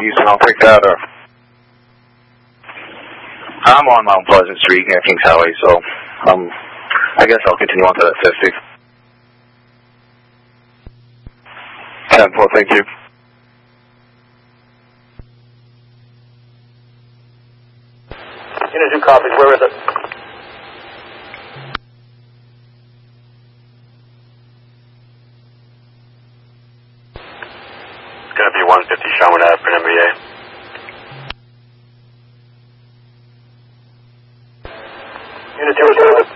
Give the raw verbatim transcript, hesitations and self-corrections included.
Houston, I'll take that. Or I'm on Mount Pleasant Street near Kings Highway, so um, I guess I'll continue on to that fifty. ten four, thank you. Unit two copies, where is it? It's going to be one fifty Sherman Ave for an M B A. Unit two,